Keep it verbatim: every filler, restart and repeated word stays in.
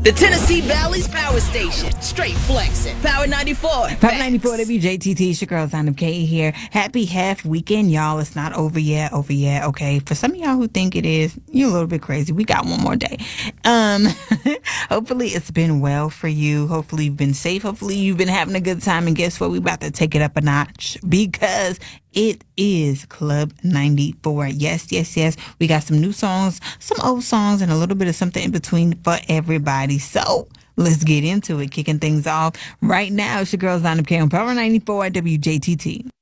The Tennessee Valley's Power Station. Straight flexing. Power ninety-four. Power ninety-four W J T T. It's your girl, Zainab K here. Happy half weekend, y'all. It's not over yet, over yet, okay? For some of y'all who think it is, you're a little bit crazy. We got one more day. Um, hopefully it's been well for you. Hopefully you've been safe. Hopefully you've been having a good time. And guess what? We about to take it up a notch because it is Club ninety-four. Yes, yes, yes. We got some new songs, some old songs, and a little bit of something in between for everybody. So let's get into it. Kicking things off right now. It's your girl, Zainab K on Power ninety-four W J T T.